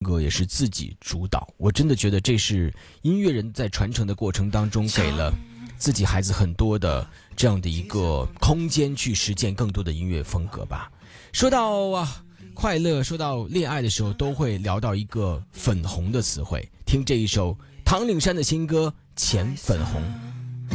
歌也是自己主导，我真的觉得这是音乐人在传承的过程当中给了自己孩子很多的这样的一个空间去实践更多的音乐风格吧。说到快乐，说到恋爱的时候，都会聊到一个粉红的词汇。听这一首唐岭山的新歌《浅粉红》。